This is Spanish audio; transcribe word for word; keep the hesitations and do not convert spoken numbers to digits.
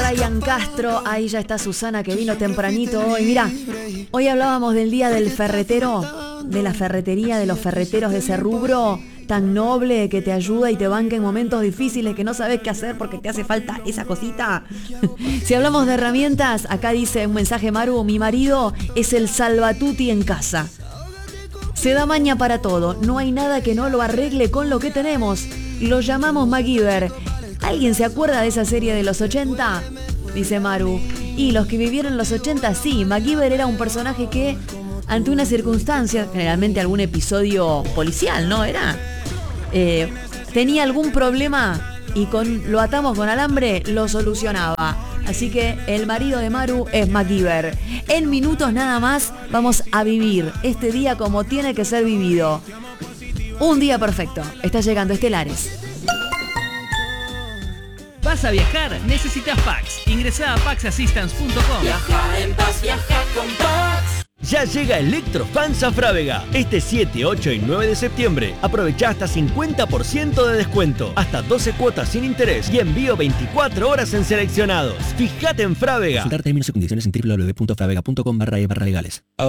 Brian Castro. Ahí ya está Susana, que vino tempranito hoy. Mirá, hoy hablábamos del día del ferretero, de la ferretería, de los ferreteros, de ese rubro tan noble que te ayuda y te banca en momentos difíciles que no sabes qué hacer porque te hace falta esa cosita. Si hablamos de herramientas, acá dice un mensaje Maru: mi marido es el salvatuti en casa. Se da maña para todo, no hay nada que no lo arregle con lo que tenemos. Lo llamamos MacGyver. ¿Alguien se acuerda de esa serie de los ochenta? Dice Maru. Y los que vivieron los ochenta, sí, MacGyver era un personaje que, ante una circunstancia, generalmente algún episodio policial, ¿no? Era... Eh, tenía algún problema y con lo atamos con alambre, lo solucionaba. Así que el marido de Maru es MacGyver. En minutos nada más vamos a vivir este día como tiene que ser vivido. Un día perfecto. Está llegando Estelares. ¿Vas a viajar? Necesitas Pax. Ingresá a pax assistance punto com. Viaja en paz, viaja con Pax. Ya llega Electrofans a Frávega. Este siete, ocho y nueve de septiembre. Aprovecha hasta cincuenta por ciento de descuento, hasta doce cuotas sin interés y envío veinticuatro horas en seleccionados. Fíjate en Frávega. Consultar términos y condiciones en doble u doble u doble u punto fravega punto com barra e barra legales.